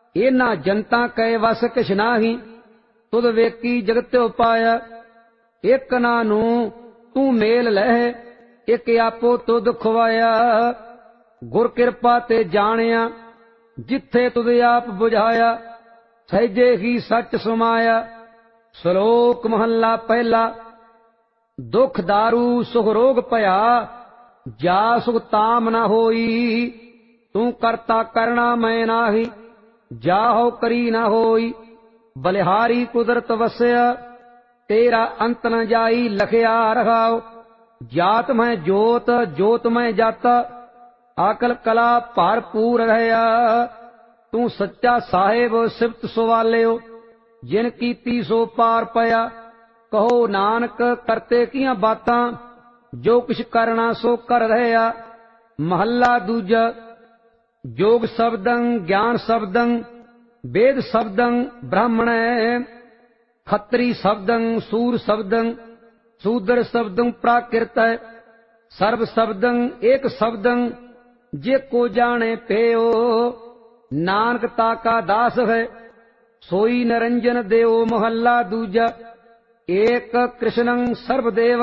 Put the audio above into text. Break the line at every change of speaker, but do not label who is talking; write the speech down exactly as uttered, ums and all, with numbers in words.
इन्हां जनता कै वस किश नाही, तुद वेकी जगत उपाया। एक ना नू तू मेल लह, एक आपो तुद खुवाया। गुर किरपा ते जानिया, जिथे तुद आप बुझाया। सहजे ही सच समाया। श्लोक महला पहला। दुख दारू सुख रोग भया, जा सुख ताम न होई। तू करता करना मैं नाही, जाहो करी न होई। बलिहारी कुदरत वसया, तेरा अंत न जाई लखया रखाओ। जात मैं जोत जोत मैं जाता, आकल कला भरपूर रहया। तू सच्चा साहेब सिफत सवालियो, जिन कीती सो पार पया। कहो नानक करते कियां बातां, जो किछ करना सो कर रहया। महला दूजा। जोग शब्दं ज्ञान शब्दं, वेद शब्दं ब्राह्मण। खत्री शब्दं सूर शब्दं, शूद्र शब्दं प्राकृत। सर्व शब्दं एक शब्दं, जे को जाने पेयो। नानक ताका दास है, सोई निरंजन देव। महला दूजा। एक कृष्णं सर्वदेव,